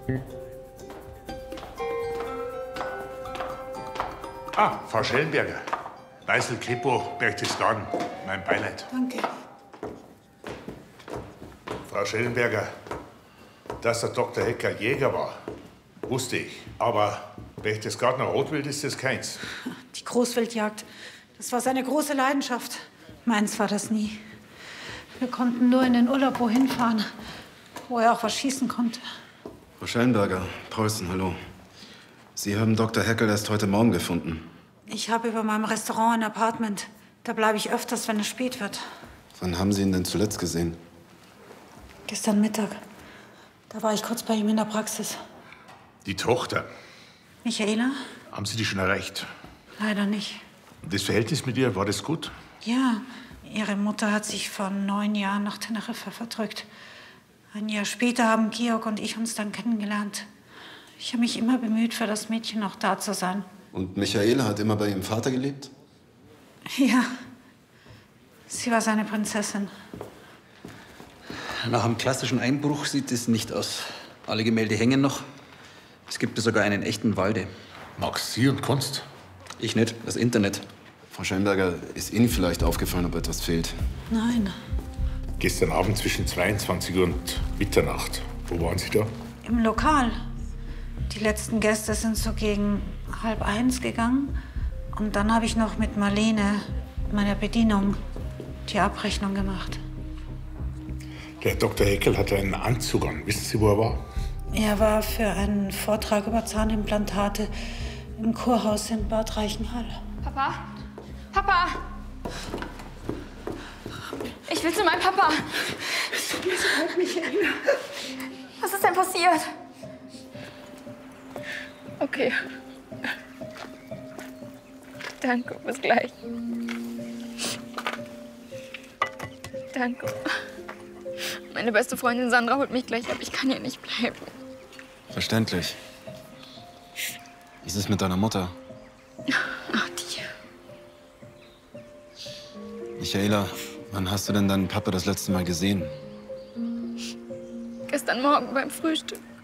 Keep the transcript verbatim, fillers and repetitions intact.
Ah, Frau Schellenberger. Weißel Kripo, Berchtesgaden. Mein Beileid. Danke. Frau Schellenberger, dass der Doktor Hecker Jäger war, wusste ich. Aber Berchtesgadener Rotwild ist das keins. Die Großwildjagd, das war seine große Leidenschaft. Meins war das nie. Wir konnten nur in den Urlaub wohin fahren, wo er auch was schießen konnte. Frau Schellenberger, Preußen, hallo. Sie haben Doktor Heckel erst heute Morgen gefunden. Ich habe über meinem Restaurant ein Apartment. Da bleibe ich öfters, wenn es spät wird. Wann haben Sie ihn denn zuletzt gesehen? Gestern Mittag. Da war ich kurz bei ihm in der Praxis. Die Tochter. Michaela? Haben Sie die schon erreicht? Leider nicht. Das Verhältnis mit ihr, war das gut? Ja, ihre Mutter hat sich vor neun Jahren nach Teneriffa verdrückt. Ein Jahr später haben Georg und ich uns dann kennengelernt. Ich habe mich immer bemüht, für das Mädchen auch da zu sein. Und Michaela hat immer bei ihrem Vater gelebt? Ja, sie war seine Prinzessin. Nach einem klassischen Einbruch sieht es nicht aus. Alle Gemälde hängen noch. Es gibt sogar einen echten Walde. Magst Sie und Kunst? Ich nicht, das Internet. Frau Schellenberger, ist Ihnen vielleicht aufgefallen, ob etwas fehlt? Nein, Gestern Abend zwischen zweiundzwanzig Uhr und Mitternacht. Wo waren Sie da? im Lokal. Die letzten Gäste sind so gegen halb eins gegangen. Und dann habe ich noch mit Marlene, meiner Bedienung, die Abrechnung gemacht. Der Doktor Heckel hatte einen Anzug an. Wissen Sie, wo er war? Er war für einen Vortrag über Zahnimplantate im Kurhaus in Bad Reichenhall. Papa? Papa! Ich will zu meinem Papa. Es tut mir so leid, Michaela. Was ist denn passiert? Okay. Danke, bis gleich. Danke. Meine beste Freundin Sandra holt mich gleich ab. Ich kann hier nicht bleiben. Verständlich. Wie ist es mit deiner Mutter? Ach, die. Michaela, wann hast du denn deinen Papa das letzte Mal gesehen? Gestern Morgen beim Frühstück.